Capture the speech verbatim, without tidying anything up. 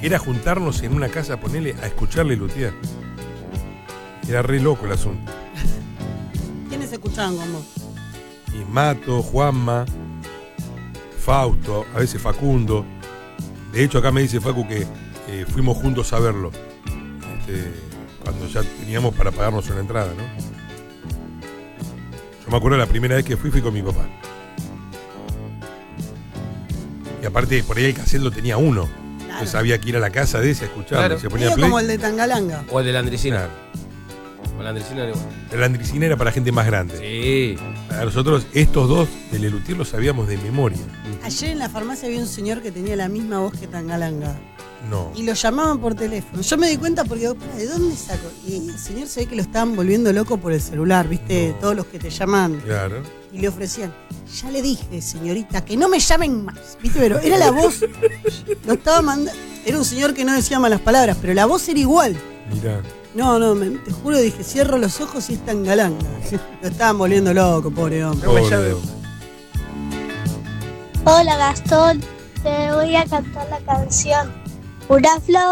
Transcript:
que era juntarnos en una casa, ponerle a escucharle lutear. Era re loco el asunto. ¿Quiénes escuchaban con vos? Y Mato, Juanma, Fausto, a veces Facundo. De hecho, acá me dice Facu que eh, fuimos juntos a verlo. Este, cuando ya teníamos para pagarnos una entrada, ¿no? Yo me acuerdo la primera vez que fui, fui con mi papá. Y aparte, por ahí el cassette lo tenía uno. Claro. Entonces había que ir a la casa de ese a escucharlo. Claro. Se ponía play. Como el de Tangalanga. O el de la Andresina. Claro. O la Andresina era igual. La Andresina era para gente más grande. Sí. Para nosotros, estos dos de Lelutier los sabíamos de memoria. Ayer en la farmacia había un señor que tenía la misma voz que Tangalanga. No. Y lo llamaban por teléfono. Yo me di cuenta porque, ¿de dónde saco? Y el señor se ve que lo estaban volviendo loco por el celular, ¿viste? No. Todos los que te llaman. Claro. Y le ofrecían, ya le dije, señorita, que no me llamen más, ¿viste? Pero era la voz, lo estaba mandando. Era un señor que no decía malas palabras, pero la voz era igual. Mirá. No, no, me, te juro, dije, cierro los ojos y es Tangalanga. Lo estaban volviendo loco, pobre hombre. Pobre no me hombre. Hola Gastón, te voy a cantar la canción Una flor